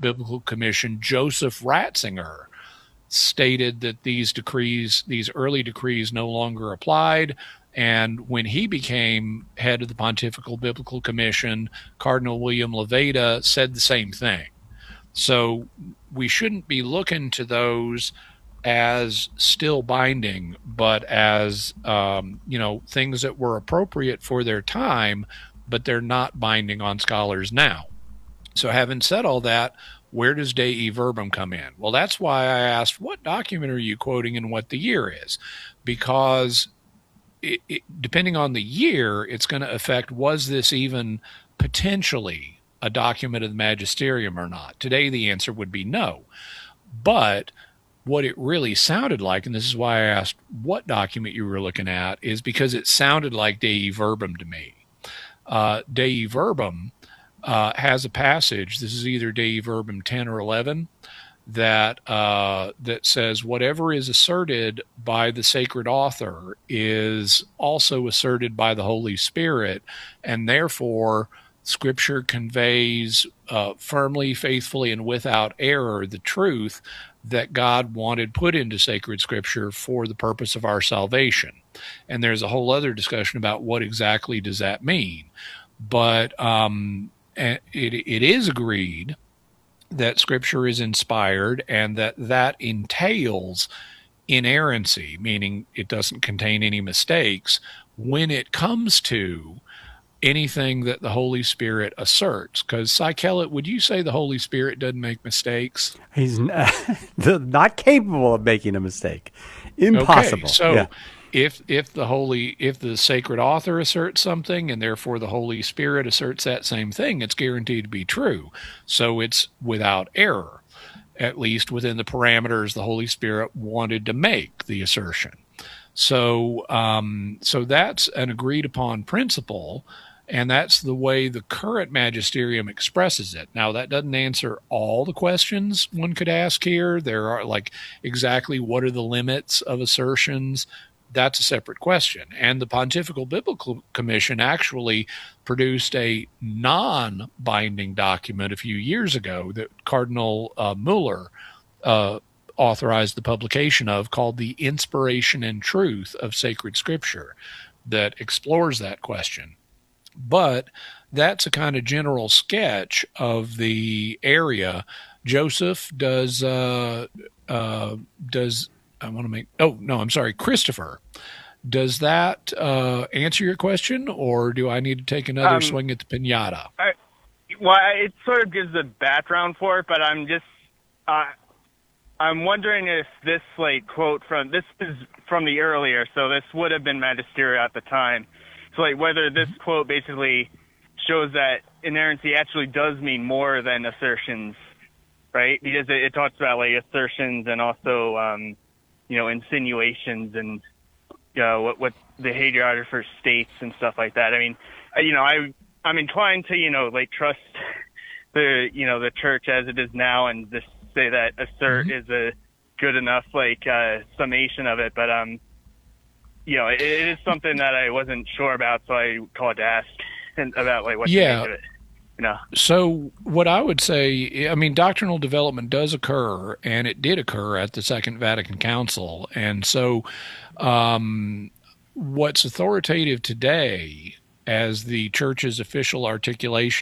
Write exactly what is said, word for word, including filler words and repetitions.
Biblical Commission, Joseph Ratzinger, stated that these decrees, these early decrees, no longer applied. And when he became head of the Pontifical Biblical Commission, Cardinal William Levada said the same thing. So we shouldn't be looking to those as still binding, but as, um, you know, things that were appropriate for their time, but they're not binding on scholars now. So having said all that, where does Dei Verbum come in? Well, that's why I asked, what document are you quoting and what the year is? Because it, it, depending on the year, it's going to affect, was this even potentially a document of the magisterium or not? Today, the answer would be no. But what it really sounded like, and this is why I asked what document you were looking at, is because it sounded like Dei Verbum to me. Uh, Dei Verbum uh, has a passage, this is either Dei Verbum ten or eleven, that uh, that says whatever is asserted by the sacred author is also asserted by the Holy Spirit, and therefore Scripture conveys uh, firmly, faithfully, and without error the truth that God wanted put into sacred Scripture for the purpose of our salvation. And there's a whole other discussion about what exactly does that mean. But um, it, it is agreed that Scripture is inspired and that that entails inerrancy, meaning it doesn't contain any mistakes when it comes to anything that the Holy Spirit asserts. Because, Cy Kellett, would you say the Holy Spirit doesn't make mistakes? He's not, not capable of making a mistake. Impossible. Okay, so yeah. if if the holy if the sacred author asserts something and therefore the Holy Spirit asserts that same thing, it's guaranteed to be true. So it's without error, at least within the parameters the Holy Spirit wanted to make the assertion. So um, so that's an agreed upon principle, and that's the way the current magisterium expresses it. Now, that doesn't answer all the questions one could ask here. There are, like, exactly what are the limits of assertions? That's a separate question. And the Pontifical Biblical Commission actually produced a non-binding document a few years ago that Cardinal uh, Mueller uh, authorized the publication of, called The Inspiration and Truth of Sacred Scripture, that explores that question. But that's a kind of general sketch of the area. Joseph, does uh, uh, does I want to make? Oh no, I'm sorry, Christopher. Does that uh, answer your question, or do I need to take another um, swing at the pinata? I, well, it sort of gives the background for it, but I'm just uh, I'm wondering if this like quote from this is from the earlier, so this would have been magisterial at the time. So, like, whether this quote basically shows that inerrancy actually does mean more than assertions, right? Because it, it talks about, like, assertions and also, um, you know, insinuations and, you know, what, what the hagiographer states and stuff like that. I mean, you know, I, I'm inclined to, you know, like, trust the, you know, the church as it is now and just say that assert mm-hmm. is a good enough, like, uh, summation of it. But, um, you know, it, it is something that I wasn't sure about, so I called to ask about like what yeah. to make of it. You know. So what I would say, I mean, doctrinal development does occur, and it did occur at the Second Vatican Council. And so um, what's authoritative today as the church's official articulation